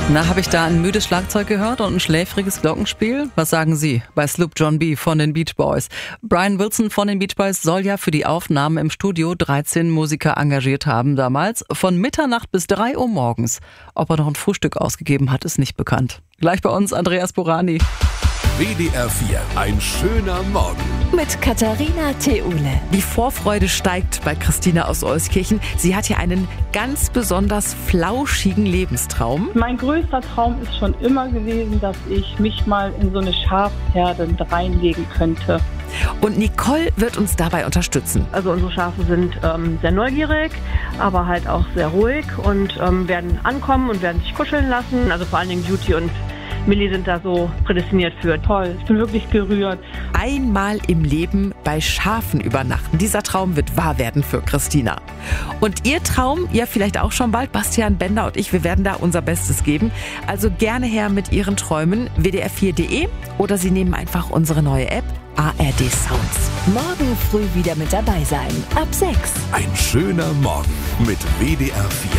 Na, habe ich da ein müdes Schlagzeug gehört und ein schläfriges Glockenspiel? Was sagen Sie bei Sloop John B. von den Beach Boys? Brian Wilson von den Beach Boys soll ja für die Aufnahmen im Studio 13 Musiker engagiert haben damals, von Mitternacht bis 3 Uhr morgens. Ob er noch ein Frühstück ausgegeben hat, ist nicht bekannt. Gleich bei uns Andreas Borani. WDR 4, ein schöner Morgen. Mit Katharina Theule. Die Vorfreude steigt bei Christina aus Euskirchen. Sie hat hier einen ganz besonders flauschigen Lebenstraum. Mein größter Traum ist schon immer gewesen, dass ich mich mal in so eine Schafsherde reinlegen könnte. Und Nicole wird uns dabei unterstützen. Also unsere Schafe sind sehr neugierig, aber halt auch sehr ruhig und werden ankommen und werden sich kuscheln lassen. Also vor allen Dingen Beauty und Millie sind da so prädestiniert für. Toll, ich bin wirklich gerührt. Einmal im Leben bei Schafen übernachten. Dieser Traum wird wahr werden für Christina. Und ihr Traum, ja vielleicht auch schon bald, Bastian Bender und ich, wir werden da unser Bestes geben. Also gerne her mit Ihren Träumen, wdr4.de oder Sie nehmen einfach unsere neue App ARD Sounds. Morgen früh wieder mit dabei sein. Ab 6. Ein schöner Morgen mit WDR 4.